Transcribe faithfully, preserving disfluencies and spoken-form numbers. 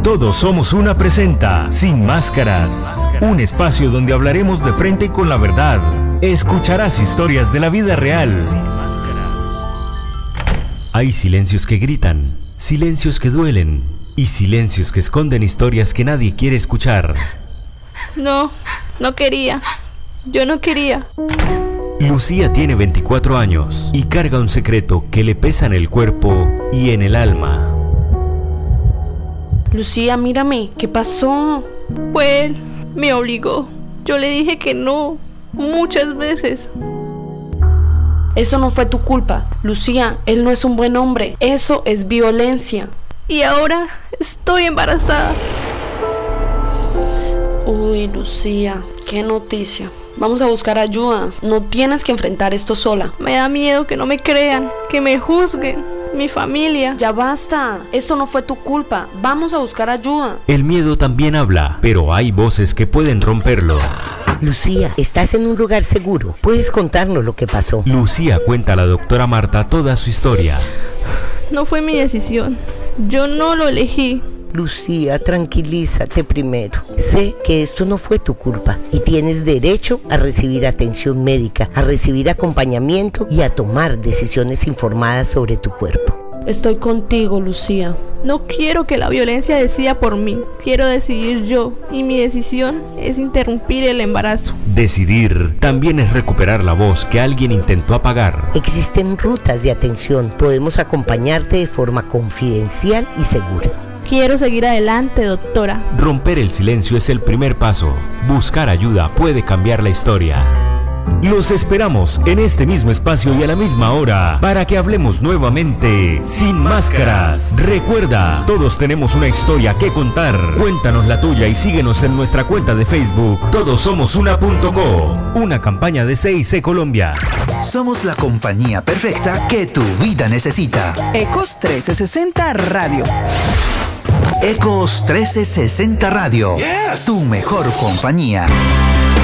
Todos Somos Una presenta Sin Máscaras, un espacio donde hablaremos de frente con la verdad. Escucharás historias de la vida real. Hay silencios que gritan, silencios que duelen y silencios que esconden historias que nadie quiere escuchar. No, no quería. Yo no quería. Lucía tiene veinticuatro años y carga un secreto que le pesa en el cuerpo y en el alma. Lucía, mírame, ¿qué pasó? Pues él me obligó. Yo le dije que no, muchas veces. Eso no fue tu culpa, Lucía, él no es un buen hombre, eso es violencia. Y ahora estoy embarazada. Uy, Lucía, qué noticia. Vamos a buscar ayuda, no tienes que enfrentar esto sola. Me da miedo que no me crean, que me juzguen. Mi familia. Ya basta, esto no fue tu culpa, vamos a buscar ayuda. El miedo también habla, pero hay voces que pueden romperlo. Lucía, estás en un lugar seguro, puedes contarnos lo que pasó. Lucía cuenta a la doctora Marta toda su historia. No fue mi decisión, yo no lo elegí. Lucía, tranquilízate primero. Sé que esto no fue tu culpa y tienes derecho a recibir atención médica, a recibir acompañamiento y a tomar decisiones informadas sobre tu cuerpo. Estoy contigo, Lucía. No quiero que la violencia decida por mí, quiero decidir yo y mi decisión es interrumpir el embarazo. Decidir también es recuperar la voz que alguien intentó apagar. Existen rutas de atención, podemos acompañarte de forma confidencial y segura. Quiero seguir adelante, doctora. Romper el silencio es el primer paso. Buscar ayuda puede cambiar la historia. Los esperamos en este mismo espacio y a la misma hora para que hablemos nuevamente Sin Máscaras. Recuerda, todos tenemos una historia que contar. Cuéntanos la tuya y síguenos en nuestra cuenta de Facebook todos somos una punto co, una campaña de C I C Colombia. Somos la compañía perfecta que tu vida necesita. Ecos trescientos sesenta Radio. Ecos trescientos sesenta Radio, yes. Tu mejor compañía.